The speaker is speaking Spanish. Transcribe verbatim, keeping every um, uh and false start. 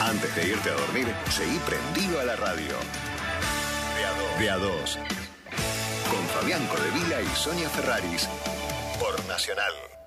Antes de irte a dormir, seguí prendido a la radio. De a dos. De a dos. Con Fabián Codevila y Sonia Ferraris. Por Nacional.